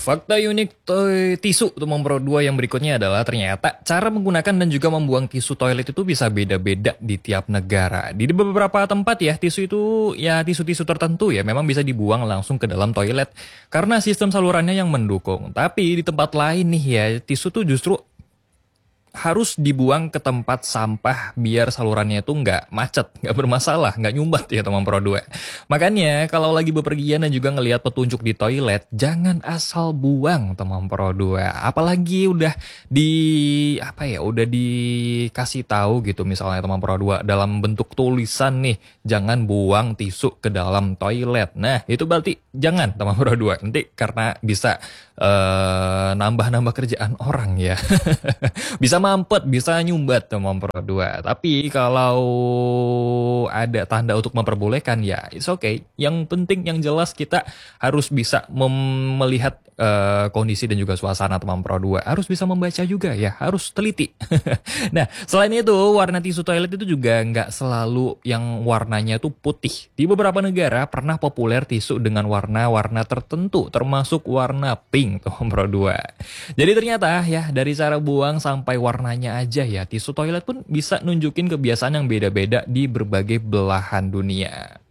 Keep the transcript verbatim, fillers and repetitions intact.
Fakta unik toy tisu Tumong Pro dua yang berikutnya adalah ternyata cara menggunakan dan juga membuang tisu toilet itu bisa beda-beda di tiap negara. Di beberapa tempat ya, tisu itu ya tisu-tisu tertentu ya memang bisa dibuang langsung ke dalam toilet karena sistem salurannya yang mendukung. Tapi di tempat lain nih ya, tisu tuh justru harus dibuang ke tempat sampah biar salurannya itu nggak macet, nggak bermasalah, nggak nyumbat ya teman Pro dua. Makanya kalau lagi bepergian dan juga ngelihat petunjuk di toilet, jangan asal buang teman Pro dua. Apalagi udah di apa ya, udah dikasih tahu gitu misalnya teman Pro dua dalam bentuk tulisan nih, jangan buang tisu ke dalam toilet. Nah, itu berarti jangan teman Pro dua. Nanti karena bisa eh, nambah-nambah kerjaan orang ya. Bisa mampet, bisa nyumbat teman Pro dua. Tapi kalau ada tanda untuk memperbolehkan ya it's okay. Yang penting yang jelas kita harus bisa mem- melihat eh, kondisi dan juga suasana teman Pro dua. Harus bisa membaca juga ya, harus teliti. Nah, selain itu warna tisu toilet itu juga nggak selalu yang warnanya tuh putih. Di beberapa negara pernah populer tisu dengan warna-warna tertentu, termasuk warna pink teman Pro dua. Jadi ternyata ya dari cara buang sampai warnanya aja ya, tisu toilet pun bisa nunjukin kebiasaan yang beda-beda di berbagai belahan dunia.